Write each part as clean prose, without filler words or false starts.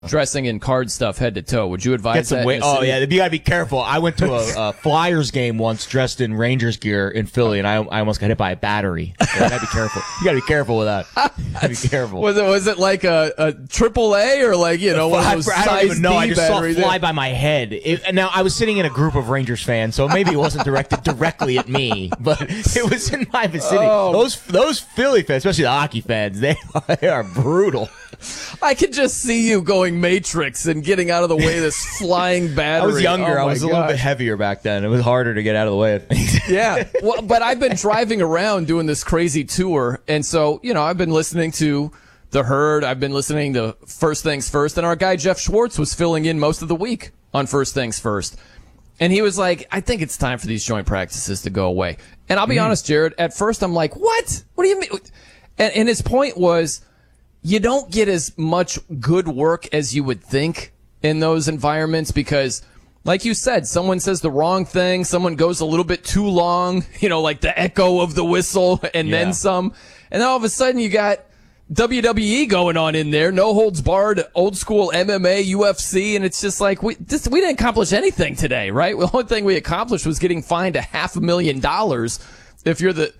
dressing in card stuff head to toe. Would you advise that? Oh, yeah. You got to be careful. I went to a Flyers game once dressed in Rangers gear in Philly, and I almost got hit by a battery. So you got to be careful. You got to be careful with that. Be careful. Was it like a triple A or like, one of those I don't even know. I just saw it fly there? by my head. Now, I was sitting in a group of Rangers fans, so maybe it wasn't directed directly at me, but it was in my vicinity. Oh. Those Philly fans, especially the hockey fans, they are brutal. I could just see you going Matrix and getting out of the way of this flying battery. I was younger. Oh I was a little bit heavier back then. It was harder to get out of the way of things. Yeah. Well, but I've been driving around doing this crazy tour. And so, I've been listening to The Herd. I've been listening to First Things First. And our guy, Jeff Schwartz, was filling in most of the week on First Things First. And he was like, I think it's time for these joint practices to go away. And I'll be honest, Jared, at first I'm like, what? What do you mean? And his point was, you don't get as much good work as you would think in those environments because, like you said, someone says the wrong thing, someone goes a little bit too long, like the echo of the whistle and then some. And then all of a sudden you got WWE going on in there, no holds barred, old school MMA, UFC, and it's just like we didn't accomplish anything today, right? The only thing we accomplished was getting fined $500,000 if you're the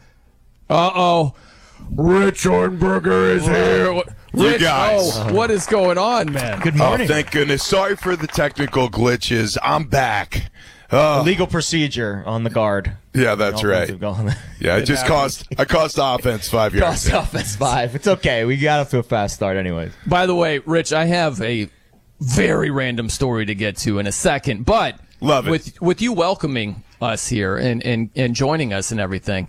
Rich Ornberger is here. You guys. What is going on, man? Good morning. Oh, thank goodness. Sorry for the technical glitches. I'm back. Legal procedure on the guard. Yeah, that's right. Yeah, I cost offense 5 yards. Cost offense 5. It's okay. We got off to a fast start anyways. By the way, Rich, I have a very random story to get to in a second, but love it. With you welcoming us here and joining us and everything,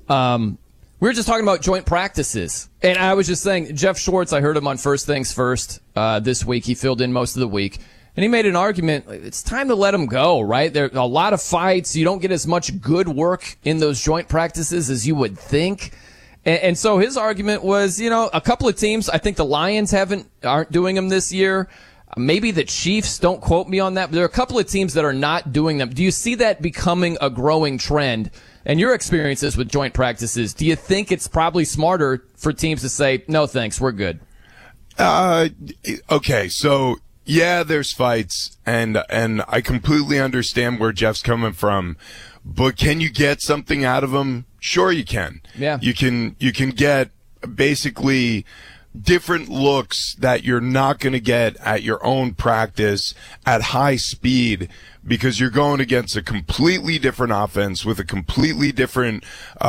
we were just talking about joint practices, and I was just saying, Jeff Schwartz, I heard him on First Things First this week. He filled in most of the week, and he made an argument. It's time to let him go, right? There are a lot of fights. You don't get as much good work in those joint practices as you would think. And so his argument was, a couple of teams, I think the Lions aren't doing them this year. Maybe the Chiefs, don't quote me on that, but there are a couple of teams that are not doing them. Do you see that becoming a growing trend? And your experiences with joint practices, do you think it's probably smarter for teams to say, no thanks, we're good? Okay, so yeah, there's fights, and I completely understand where Jeff's coming from, but can you get something out of them? Sure you can. Yeah. You can get basically different looks that you're not going to get at your own practice at high speed because you're going against a completely different offense with a completely different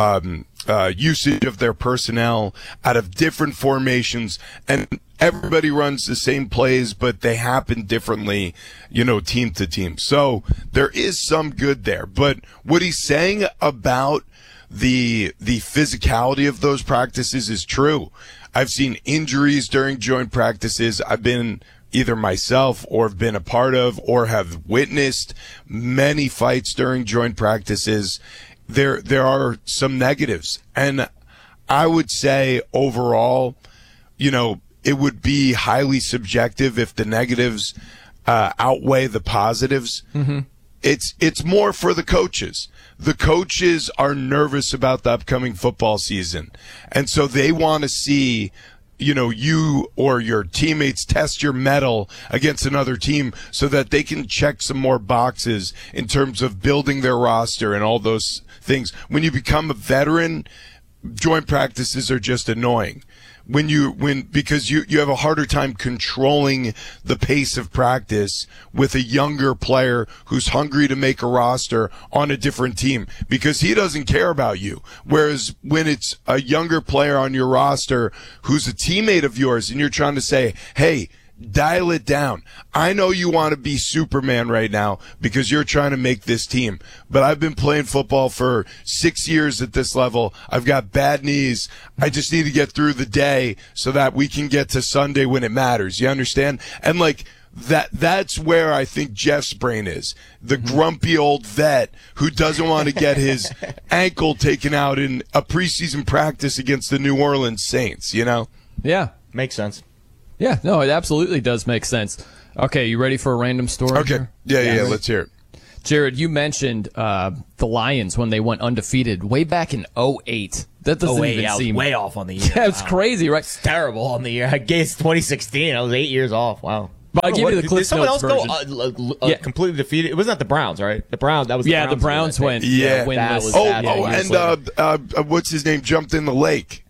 usage of their personnel out of different formations, and everybody runs the same plays, but they happen differently, team to team. So there is some good there. But what he's saying about the physicality of those practices is true. I've seen injuries during joint practices. I've been either myself or have been a part of or have witnessed many fights during joint practices. There are some negatives. And I would say overall, it would be highly subjective if the negatives outweigh the positives. Mm-hmm. It's more for the coaches. The coaches are nervous about the upcoming football season. And so they want to see, you or your teammates test your mettle against another team so that they can check some more boxes in terms of building their roster and all those things. When you become a veteran, joint practices are just annoying. Because you have a harder time controlling the pace of practice with a younger player who's hungry to make a roster on a different team because he doesn't care about you. Whereas when it's a younger player on your roster who's a teammate of yours and you're trying to say, hey, dial it down. I know you want to be Superman right now because you're trying to make this team, but I've been playing football for 6 years at this level. I've got bad knees. I just need to get through the day so that we can get to Sunday when it matters. You understand? And that's where I think Jeff's brain is. The grumpy old vet who doesn't want to get his ankle taken out in a preseason practice against the New Orleans Saints, Yeah. Makes sense. Yeah, no, it absolutely does make sense. Okay, you ready for a random story? Okay. Here? Yeah, let's hear it. Jared, you mentioned the Lions when they went undefeated way back in 2008. That doesn't even seem way off on the year. Yeah, it's crazy, right? It's terrible on the year. I guess 2016. I was 8 years off. Wow. But I'll give you the Did Cliff someone Notes else version. go Yeah. completely defeated? It wasn't the Browns, right? The Browns. That was Yeah, the Browns I went. think. Yeah. winless. And what's his name jumped in the lake?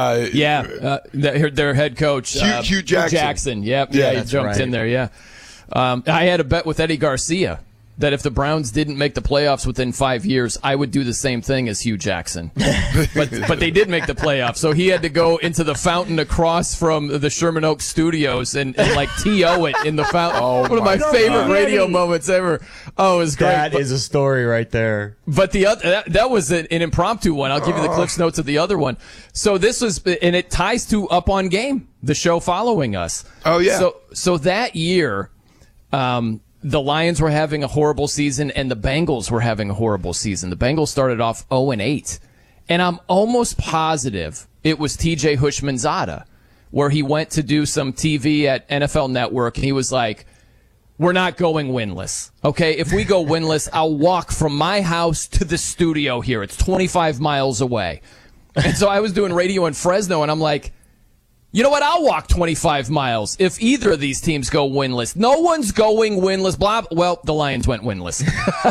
Their head coach, Hugh Jackson. Yep, Yeah, he that's jumped right. in there. Yeah, I had a bet with Eddie Garcia that if the Browns didn't make the playoffs within 5 years, I would do the same thing as Hugh Jackson. but they did make the playoffs, so he had to go into the fountain across from the Sherman Oaks studios and like TO it in the fountain. One of my favorite radio moments ever. Oh, it was great. That is a story right there. But the other that was an impromptu one. I'll give you the Cliff's Notes of the other one. So this was, and it ties to Up on Game, the show following us. Oh, yeah. So that year, the Lions were having a horrible season, and the Bengals were having a horrible season. The Bengals started off 0-8, and I'm almost positive it was T.J. Hushmanzada, where he went to do some TV at NFL Network, and he was like, "We're not going winless. Okay, if we go winless, I'll walk from my house to the studio here. It's 25 miles away." And so I was doing radio in Fresno, and I'm like, you know what? I'll walk 25 miles if either of these teams go winless. No one's going winless. Blah. Well, the Lions went winless.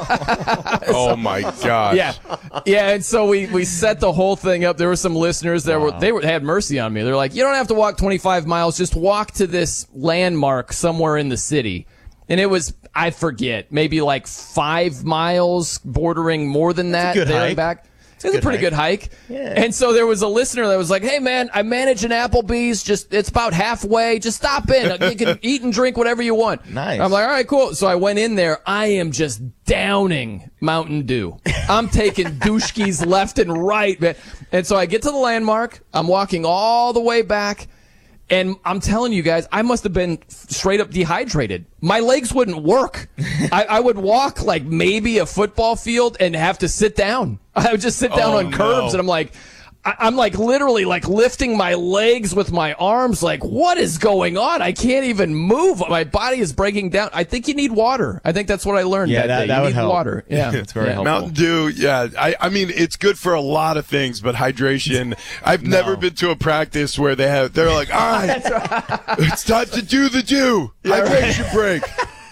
Oh my gosh. Yeah. And so we set the whole thing up. There were some listeners that they had mercy on me. They're like, you don't have to walk 25 miles. Just walk to this landmark somewhere in the city. And it was, I forget, maybe like 5 miles, bordering more than that. good there hike. and back. It's a pretty good hike. Yeah. And so there was a listener that was like, "Hey man, I manage an Applebee's. It's about halfway. Just stop in. You can eat and drink whatever you want." Nice. I'm like, "All right, cool." So I went in there. I am just downing Mountain Dew. I'm taking douchkies left and right, man. And so I get to the landmark. I'm walking all the way back. And I'm telling you guys, I must have been straight up dehydrated. My legs wouldn't work. I would walk like maybe a football field and have to sit down. I would just sit down on curbs, and I'm like literally like lifting my legs with my arms. Like, what is going on? I can't even move. My body is breaking down. I think you need water. I think that's what I learned Yeah, that day. that You would need help. water. Yeah, It's very helpful. Mountain Dew, yeah. I mean, it's good for a lot of things, but hydration. I've never been to a practice where they're like, all right, it's time to do the dew. Hydration break.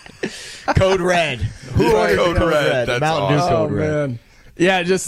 Code Red. Who ordered Code Code Red. Red? That's Mountain Dew awesome. Code Red. man. Yeah, just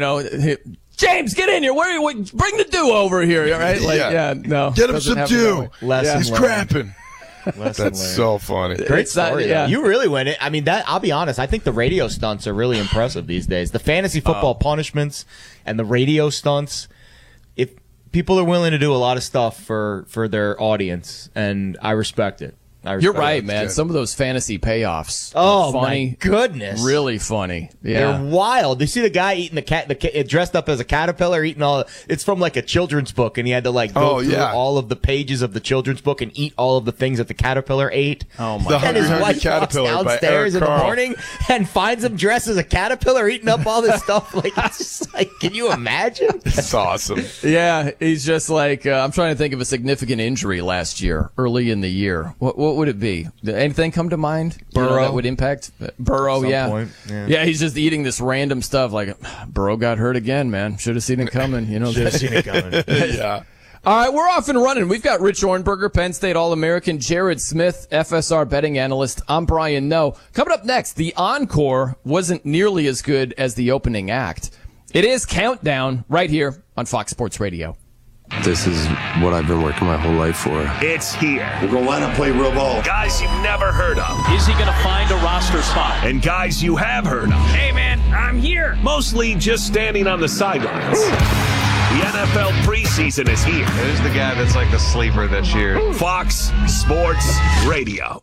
James, get in here. Bring the dew over here, all right? Like, Yeah. no. Get him doesn't some happen that dew. way. Lesson He's learned. crapping. That's so funny. Great It's not- story. yeah. You really went it. I mean, that. I'll be honest. I think the radio stunts are really impressive these days. The fantasy football punishments and the radio stunts. If people are willing to do a lot of stuff for their audience, and I respect it. You're right, That's man. good. Some of those fantasy payoffs. Oh are funny. my goodness! Really funny. They're Yeah. wild. You see the guy eating the cat, dressed up as a caterpillar, eating all. It's from like a children's book, and he had to like go through all of the pages of the children's book and eat all of the things that the caterpillar ate. Oh my The God. And his Hungry wife walks Caterpillar by downstairs Eric in the Carle. morning and finds him dressed as a caterpillar, eating up all this stuff. Like it's just like, can you imagine? It's awesome. Yeah, he's just like, I'm trying to think of a significant injury last year, early in the year. What would it be? Anything come to mind? Burrow. That would impact Burrow. Some Yeah. point, yeah. Yeah, he's just eating this random stuff. Like, Burrow got hurt again, man. Should have seen it coming. You know. Should have seen it coming. Yeah. All right, we're off and running. We've got Rich Ornberger, Penn State All-American, Jared Smith, FSR betting analyst. I'm Brian Noe. Coming up next, the encore wasn't nearly as good as the opening act. It is Countdown right here on Fox Sports Radio. This is what I've been working my whole life for. It's here. We're going to line up, play real ball. Guys you've never heard of. Is he going to find a roster spot? And guys you have heard of. Hey, man, I'm here. Mostly just standing on the sidelines. The NFL preseason is here. Who's the guy that's like the sleeper this year? Fox Sports Radio.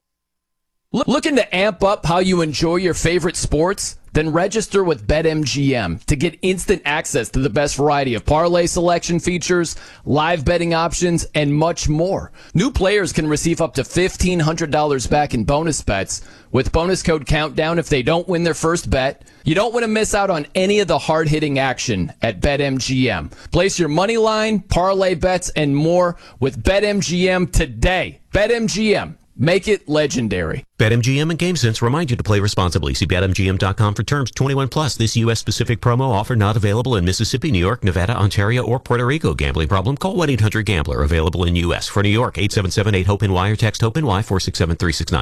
Looking to amp up how you enjoy your favorite sports? Then register with BetMGM to get instant access to the best variety of parlay selection features, live betting options, and much more. New players can receive up to $1,500 back in bonus bets with bonus code COUNTDOWN if they don't win their first bet. You don't want to miss out on any of the hard-hitting action at BetMGM. Place your money line, parlay bets, and more with BetMGM today. BetMGM. Make it legendary. BetMGM and GameSense remind you to play responsibly. See BetMGM.com for terms. 21 plus. This U.S.-specific promo offer not available in Mississippi, New York, Nevada, Ontario, or Puerto Rico. Gambling problem? Call 1-800-GAMBLER. Available in U.S. For New York, 877-8-HOPE-NY or text HOPE-NY 467-369.